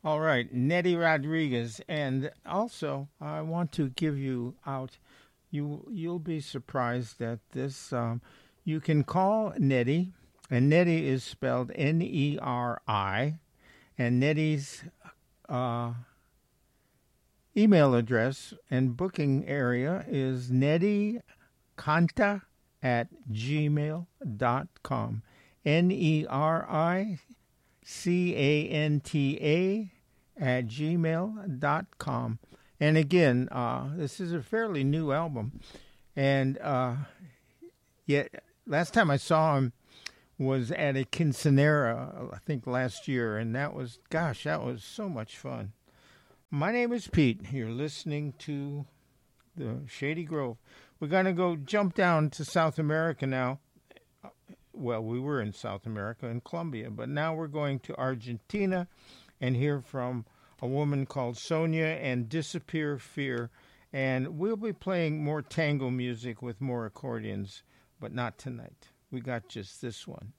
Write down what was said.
All right, Nettie Rodriguez, and also I want to give you out. You'll be surprised that this. You can call Nettie, and Nettie is spelled Neri, and Nettie's uh, email address and booking area is nettiecanta at gmail.com. NERICANTA at gmail.com. And again, this is a fairly new album. And yet, last time I saw him was at a quinceanera, I think last year. And that was, gosh, that was so much fun. My name is Pete. You're listening to the Shady Grove. We're going to go jump down to South America now. Well, we were in South America in Colombia, but now we're going to Argentina and hear from a woman called Sonia and Disappear Fear. And we'll be playing more tango music with more accordions, but not tonight. We got just this one.